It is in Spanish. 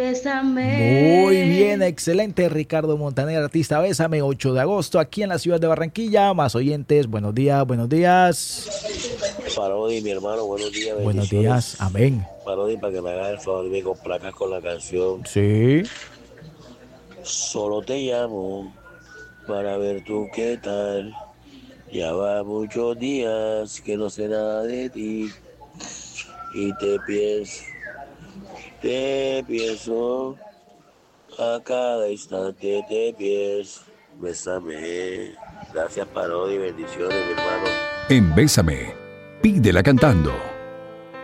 Muy bien, excelente, Ricardo Montaner, artista Bésame, 8 de agosto, aquí en la ciudad de Barranquilla. Más oyentes, buenos días, buenos días. Parodi, mi hermano, buenos días, Buenos días, bendiciones. amén. Parodi, para que me hagas el favor y me complacas con la canción. Sí. Solo te llamo para ver tú qué tal. Ya va muchos días que no sé nada de ti y te pienso, a cada instante te pienso. Bésame. Gracias, Parodi, bendiciones, mi hermano. En Bésame, pídela cantando.